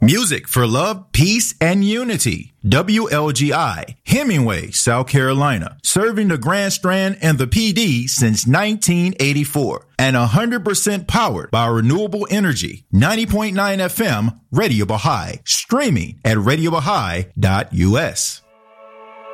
Music for love, peace, and unity. WLGI, Hemingway, South Carolina. Serving the Grand Strand and the PD since 1984. And 100% powered by renewable energy. 90.9 FM, Radio Baha'i. Streaming at RadioBaha'i.us.